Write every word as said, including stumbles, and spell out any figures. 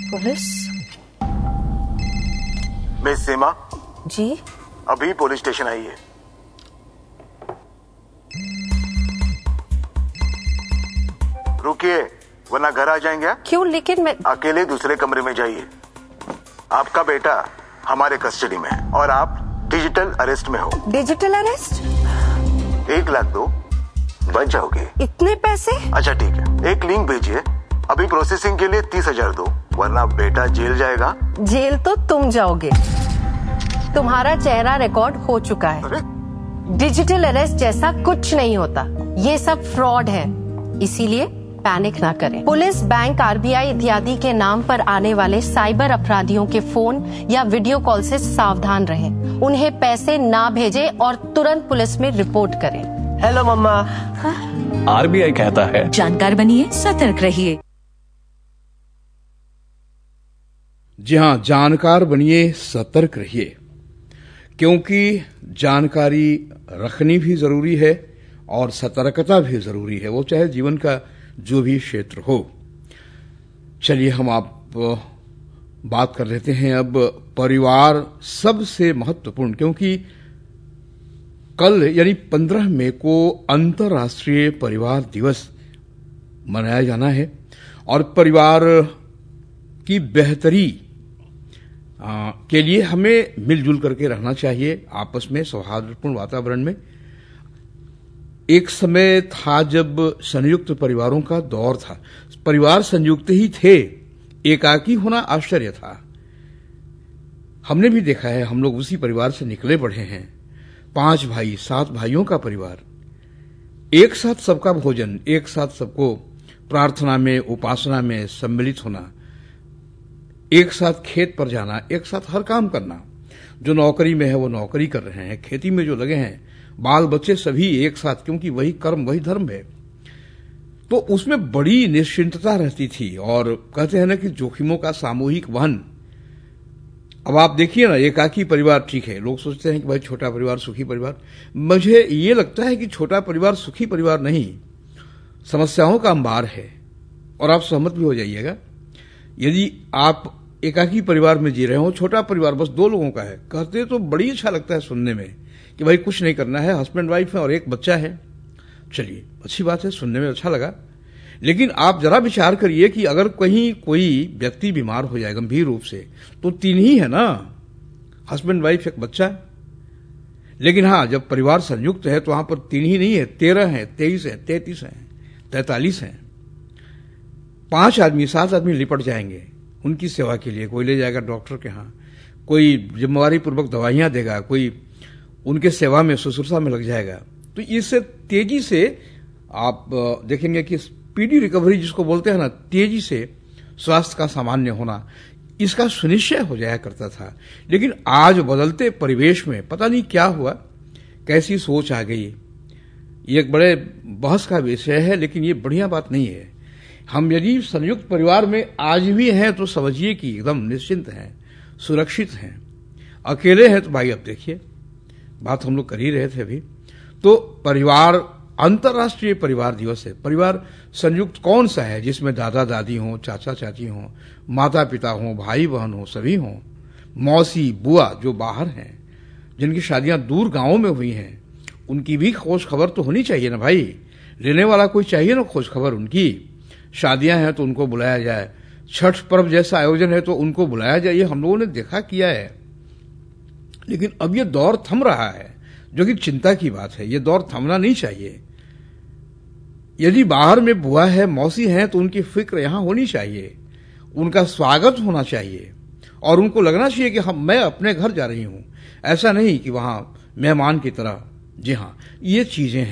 Police? Miss सीमा जी? अभी police station आई है। रुकिए वरना घर आ जाएंगे। क्यों? लेकिन मैं अकेले दूसरे कमरे में जाइए। आपका बेटा हमारे कस्टडी में है और आप डिजिटल अरेस्ट में हो। Digital arrest? एक लाख दो बच जाओगे। इतने पैसे? अच्छा ठीक है, एक लिंक भेजिए। अभी प्रोसेसिंग के लिए तीस हजार दो वरना बेटा जेल जाएगा। जेल तो तुम जाओगे। तुम्हारा चेहरा रिकॉर्ड हो चुका है। अरे? डिजिटल अरेस्ट जैसा कुछ नहीं होता, ये सब फ्रॉड है। इसीलिए पैनिक ना करें। पुलिस, बैंक, आरबीआई इत्यादि के नाम पर आने वाले साइबर अपराधियों के फोन या वीडियो कॉल से सावधान रहें। उन्हें पैसे ना भेजें और तुरंत पुलिस में रिपोर्ट करें। हेलो मम्मा। आरबीआई कहता है जानकार बनिए, सतर्क रहिए। जी हाँ, जानकार बनिए, सतर्क रहिए, क्योंकि जानकारी रखनी भी जरूरी है और सतर्कता भी जरूरी है, वो चाहे जीवन का जो भी क्षेत्र हो। चलिए हम आप बात कर लेते हैं अब परिवार सबसे महत्वपूर्ण, क्योंकि कल यानी पंद्रह मई को अंतर्राष्ट्रीय परिवार दिवस मनाया जाना है और परिवार की बेहतरी आ, के लिए हमें मिलजुल करके रहना चाहिए, आपस में सौहार्दपूर्ण वातावरण में। एक समय था जब संयुक्त परिवारों का दौर था, परिवार संयुक्त ही थे, एकाकी होना आश्चर्य था। हमने भी देखा है, हम लोग उसी परिवार से निकले पड़े हैं। पांच भाई, सात भाइयों का परिवार, एक साथ सबका भोजन, एक साथ सबको प्रार्थना में, उपासना में सम्मिलित होना, एक साथ खेत पर जाना, एक साथ हर काम करना। जो नौकरी में है वो नौकरी कर रहे हैं, खेती में जो लगे हैं, बाल बच्चे सभी एक साथ, क्योंकि वही कर्म वही धर्म है। तो उसमें बड़ी निश्चिंतता रहती थी और कहते हैं ना कि जोखिमों का सामूहिक वहन। अब आप देखिए ना, एकाकी परिवार ठीक है, लोग सोचते हैं कि भाई छोटा परिवार सुखी परिवार। मुझे ये लगता है कि छोटा परिवार सुखी परिवार नहीं, समस्याओं का अंबार है। और आप सहमत भी हो जाइएगा, यदि आप एकाकी परिवार में जी रहे हो, छोटा परिवार बस दो लोगों का है, कहते तो बड़ी अच्छा लगता है सुनने में कि भाई कुछ नहीं करना है, हस्बैंड वाइफ है और एक बच्चा है। चलिए अच्छी बात है, सुनने में अच्छा लगा। लेकिन आप जरा विचार करिए कि अगर कहीं कोई व्यक्ति बीमार हो जाए गंभीर रूप से, तो तीन ही है ना, हस्बैंड वाइफ एक बच्चा। लेकिन हाँ, जब परिवार संयुक्त है तो वहां पर तीन ही नहीं है, तेरह है, तेईस है, तैतीस है, तैतालीस है। पांच आदमी, सात आदमी लिपट जाएंगे उनकी सेवा के लिए। कोई ले जाएगा डॉक्टर के यहाँ, कोई जिम्मेवारी पूर्वक दवाइयां देगा, कोई उनके सेवा में, शुश्रूषा में लग जाएगा। तो इससे तेजी से आप देखेंगे कि स्पीडी रिकवरी जिसको बोलते हैं ना, तेजी से स्वास्थ्य का सामान्य होना, इसका सुनिश्चय हो जाया करता था। लेकिन आज बदलते परिवेश में पता नहीं क्या हुआ, कैसी सोच आ गई। ये एक बड़े बहस का विषय है, लेकिन ये बढ़िया बात नहीं है। हम यदि संयुक्त परिवार में आज भी हैं तो समझिए कि एकदम निश्चिंत हैं, सुरक्षित हैं। अकेले हैं तो भाई अब देखिए, बात हम लोग कर ही रहे थे अभी। तो परिवार, अंतर्राष्ट्रीय परिवार दिवस है। परिवार संयुक्त कौन सा है जिसमें दादा दादी हों, चाचा चाची हों, माता पिता हों, भाई बहन हों, सभी हों, मौसी बुआ जो बाहर हैं, जिनकी शादियां दूर गांवों में हुई हैं, उनकी भी खोज खबर तो होनी चाहिए ना भाई। लेने वाला कोई चाहिए ना खोज खबर उनकी। शादियां हैं तो उनको बुलाया जाए, छठ पर्व जैसा आयोजन है तो उनको बुलाया जाए। ये हम लोगों ने देखा किया है। लेकिन अब ये दौर थम रहा है, जो कि चिंता की बात है। ये दौर थमना नहीं चाहिए। यदि बाहर में बुआ है, मौसी है, तो उनकी फिक्र यहां होनी चाहिए, उनका स्वागत होना चाहिए और उनको लगना चाहिए कि हम मैं अपने घर जा रही हूं, ऐसा नहीं कि वहां मेहमान की तरह। जी हां, ये चीजें हैं।